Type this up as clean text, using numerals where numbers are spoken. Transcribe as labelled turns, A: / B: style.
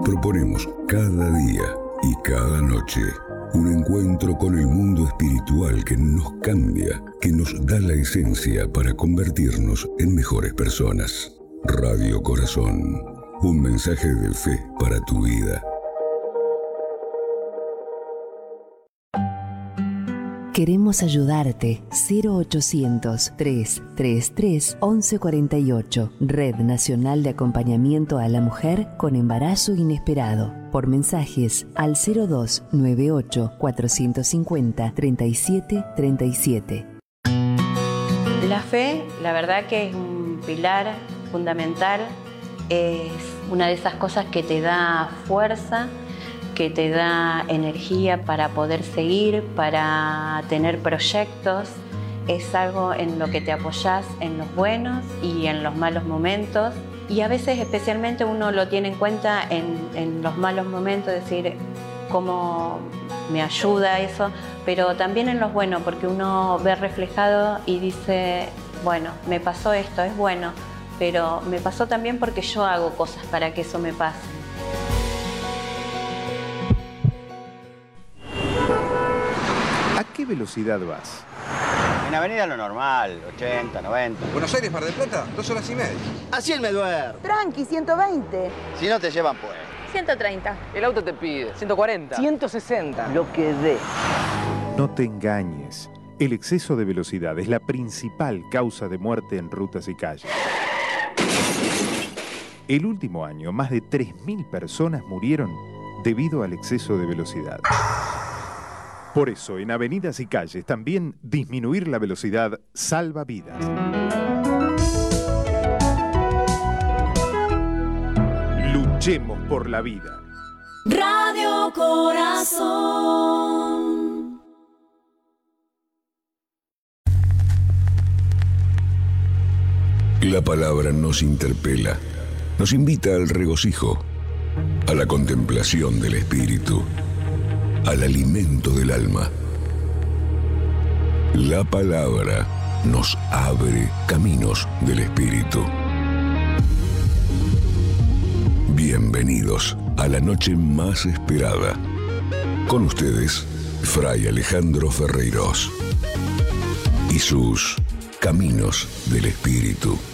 A: Proponemos cada día y cada noche un encuentro con el mundo espiritual que nos cambia, que nos da la esencia para convertirnos en mejores personas. Radio Corazón, un mensaje de fe para tu vida.
B: Queremos ayudarte. 0800-333-1148. Red Nacional de Acompañamiento a la Mujer con Embarazo Inesperado. Por mensajes al 0298-450-3737.
C: La fe, la verdad que es un pilar fundamental. Es una de esas cosas que te da fuerza, que te da energía para poder seguir, para tener proyectos. Es algo en lo que te apoyás en los buenos y en los malos momentos. Y a veces especialmente uno lo tiene en cuenta en los malos momentos, decir cómo me ayuda eso, pero también en los buenos, porque uno ve reflejado y dice, bueno, me pasó esto, es bueno, pero me pasó también porque yo hago cosas para que eso me pase.
D: ¿A qué velocidad vas?
E: En avenida lo normal, 80, 90.
F: Buenos Aires, Mar del Plata, 2 horas y media.
E: Así el me duermo.
G: Tranqui, 120.
E: Si no te llevan, pues.
H: 130.
I: El auto te pide 140.
G: 160.
I: Lo que dé.
D: No te engañes. El exceso de velocidad es la principal causa de muerte en rutas y calles. El último año, más de 3.000 personas murieron debido al exceso de velocidad. Por eso, en avenidas y calles, también disminuir la velocidad salva vidas. Luchemos por la vida.
J: Radio Corazón.
A: La palabra nos interpela, nos invita al regocijo, a la contemplación del espíritu, al alimento del alma. La palabra nos abre caminos del espíritu. Bienvenidos a la noche más esperada. Con ustedes, Fray Alejandro Ferreiros y sus Caminos del Espíritu.